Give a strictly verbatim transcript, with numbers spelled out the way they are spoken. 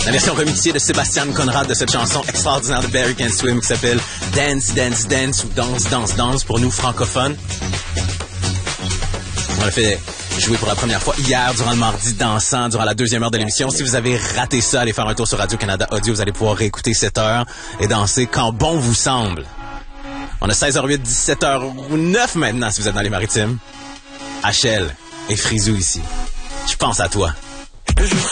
La version remixée de Sébastien Conrad de cette chanson extraordinaire de Barry Can Swim qui s'appelle Dance, Dance, Dance ou Danse, Danse, Danse pour nous francophones. On l'a fait jouer pour la première fois hier durant le mardi dansant, durant la deuxième heure de l'émission. Si vous avez raté ça, allez faire un tour sur Radio-Canada Audio. Vous allez pouvoir réécouter cette heure et danser quand bon vous semble. On a seize heures huit, dix-sept heures neuf maintenant si vous êtes dans les Maritimes. H L et Frisou ici. Je pense à toi. Je